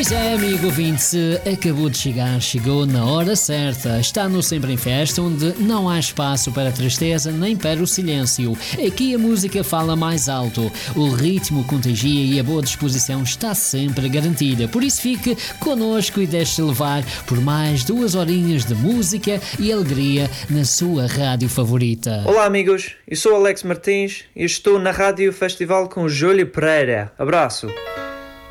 Pois é, amigo ouvinte, acabou de chegar, chegou na hora certa. Está no Sempre em Festa, onde não há espaço para a tristeza nem para o silêncio. Aqui a música fala mais alto, o ritmo contagia e a boa disposição está sempre garantida. Por isso fique connosco e deixe-se levar por mais 2 horinhas de música e alegria na sua rádio favorita. Olá amigos, eu sou Alex Martins e estou na Rádio Festival com Júlio Pereira. Abraço!